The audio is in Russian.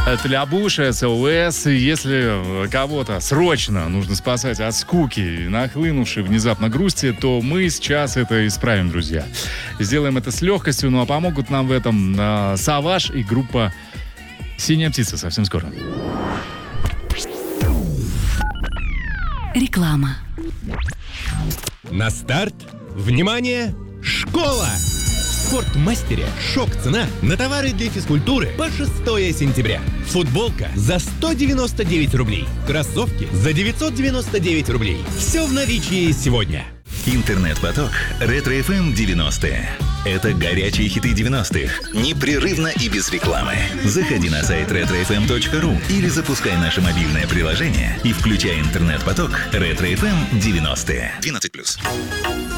Тлябуша, СОС. Если кого-то срочно нужно спасать от скуки и нахлынувшей внезапно грусти, то мы сейчас это исправим, друзья. Сделаем это с легкостью, ну а помогут нам в этом Savage и группа «Синяя птица». Совсем скоро. Реклама. На старт. Внимание! Школа! В Спортмастере шок-цена на товары для физкультуры по 6 сентября. Футболка за 199 рублей. Кроссовки за 999 рублей. Все в наличии сегодня. Интернет-поток Ретро-ФМ 90-е. Это горячие хиты 90-х. Непрерывно и без рекламы. Заходи на сайт retrofm.ru или запускай наше мобильное приложение и включай интернет-поток Ретро-ФМ 90-е. 12+.